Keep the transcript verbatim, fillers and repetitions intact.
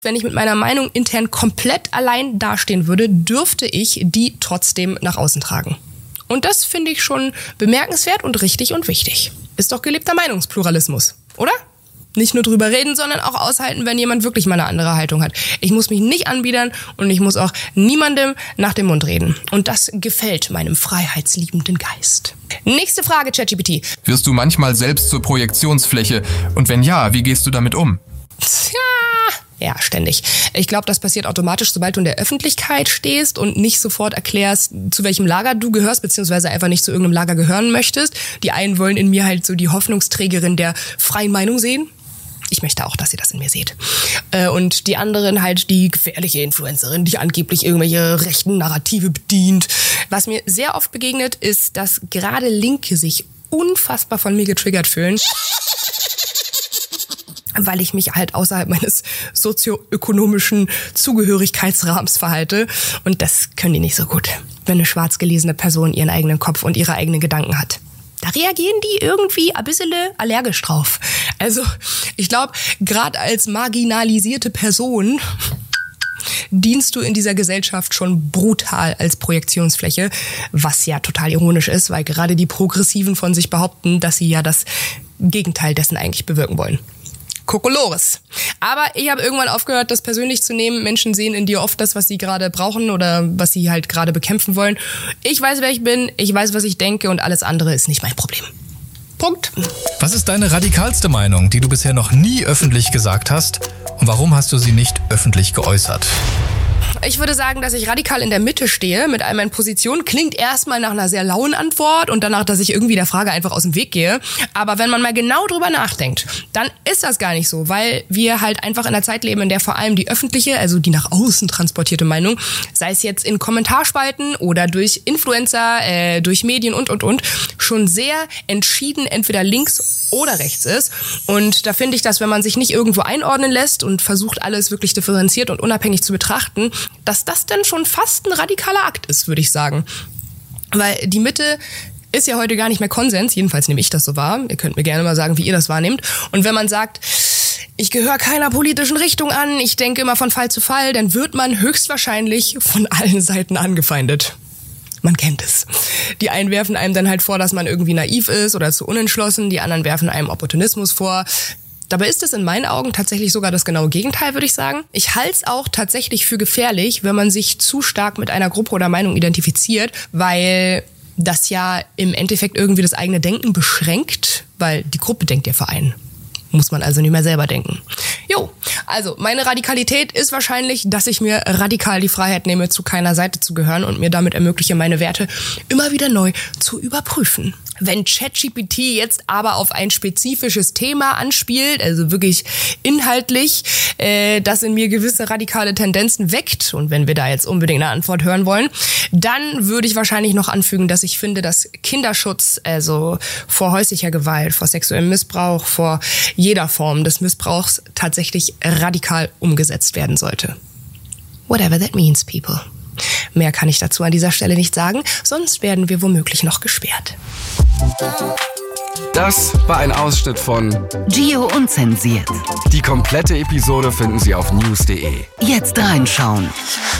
Wenn ich mit meiner Meinung intern komplett allein dastehen würde, dürfte ich die trotzdem nach außen tragen. Und das finde ich schon bemerkenswert und richtig und wichtig. Ist doch gelebter Meinungspluralismus, oder? Nicht nur drüber reden, sondern auch aushalten, wenn jemand wirklich mal eine andere Haltung hat. Ich muss mich nicht anbiedern und ich muss auch niemandem nach dem Mund reden. Und das gefällt meinem freiheitsliebenden Geist. Nächste Frage, ChatGPT. Wirst du manchmal selbst zur Projektionsfläche? Und wenn ja, wie gehst du damit um? Tja. Ja, ständig. Ich glaube, das passiert automatisch, sobald du in der Öffentlichkeit stehst und nicht sofort erklärst, zu welchem Lager du gehörst, beziehungsweise einfach nicht zu irgendeinem Lager gehören möchtest. Die einen wollen in mir halt so die Hoffnungsträgerin der freien Meinung sehen. Ich möchte auch, dass ihr das in mir seht. Und die anderen halt die gefährliche Influencerin, die angeblich irgendwelche rechten Narrative bedient. Was mir sehr oft begegnet, ist, dass gerade Linke sich unfassbar von mir getriggert fühlen, weil ich mich halt außerhalb meines sozioökonomischen Zugehörigkeitsrahmens verhalte. Und das können die nicht so gut, wenn eine schwarz gelesene Person ihren eigenen Kopf und ihre eigenen Gedanken hat. Da reagieren die irgendwie ein bisschen allergisch drauf. Also ich glaube, gerade als marginalisierte Person dienst du in dieser Gesellschaft schon brutal als Projektionsfläche, was ja total ironisch ist, weil gerade die Progressiven von sich behaupten, dass sie ja das Gegenteil dessen eigentlich bewirken wollen. Kokolores. Aber ich habe irgendwann aufgehört, das persönlich zu nehmen. Menschen sehen in dir oft das, was sie gerade brauchen oder was sie halt gerade bekämpfen wollen. Ich weiß, wer ich bin, ich weiß, was ich denke und alles andere ist nicht mein Problem. Punkt. Was ist deine radikalste Meinung, die du bisher noch nie öffentlich gesagt hast? Und warum hast du sie nicht öffentlich geäußert? Ich würde sagen, dass ich radikal in der Mitte stehe mit all meinen Positionen. Klingt erstmal nach einer sehr lauen Antwort und danach, dass ich irgendwie der Frage einfach aus dem Weg gehe. Aber wenn man mal genau drüber nachdenkt, dann ist das gar nicht so, weil wir halt einfach in einer Zeit leben, in der vor allem die öffentliche, also die nach außen transportierte Meinung, sei es jetzt in Kommentarspalten oder durch Influencer, äh, durch Medien und, und, und, schon sehr entschieden entweder links oder rechts ist. Und da finde ich, dass wenn man sich nicht irgendwo einordnen lässt und versucht, alles wirklich differenziert und unabhängig zu betrachten, dass das dann schon fast ein radikaler Akt ist, würde ich sagen. Weil die Mitte ist ja heute gar nicht mehr Konsens, jedenfalls nehme ich das so wahr. Ihr könnt mir gerne mal sagen, wie ihr das wahrnehmt. Und wenn man sagt, ich gehöre keiner politischen Richtung an, ich denke immer von Fall zu Fall, dann wird man höchstwahrscheinlich von allen Seiten angefeindet. Man kennt es. Die einen werfen einem dann halt vor, dass man irgendwie naiv ist oder zu unentschlossen, die anderen werfen einem Opportunismus vor. Dabei ist es in meinen Augen tatsächlich sogar das genaue Gegenteil, würde ich sagen. Ich halte es auch tatsächlich für gefährlich, wenn man sich zu stark mit einer Gruppe oder Meinung identifiziert, weil das ja im Endeffekt irgendwie das eigene Denken beschränkt, weil die Gruppe denkt ja für einen. Muss man also nicht mehr selber denken. Jo, also meine Radikalität ist wahrscheinlich, dass ich mir radikal die Freiheit nehme, zu keiner Seite zu gehören und mir damit ermögliche, meine Werte immer wieder neu zu überprüfen. Wenn ChatGPT jetzt aber auf ein spezifisches Thema anspielt, also wirklich inhaltlich, äh, das in mir gewisse radikale Tendenzen weckt, und wenn wir da jetzt unbedingt eine Antwort hören wollen, dann würde ich wahrscheinlich noch anfügen, dass ich finde, dass Kinderschutz, also vor häuslicher Gewalt, vor sexuellem Missbrauch, vor jeder Form des Missbrauchs tatsächlich radikal umgesetzt werden sollte. Whatever that means, people. Mehr kann ich dazu an dieser Stelle nicht sagen, sonst werden wir womöglich noch gesperrt. Das war ein Ausschnitt von Gio Unzensiert. Die komplette Episode finden Sie auf news punkt de. Jetzt reinschauen.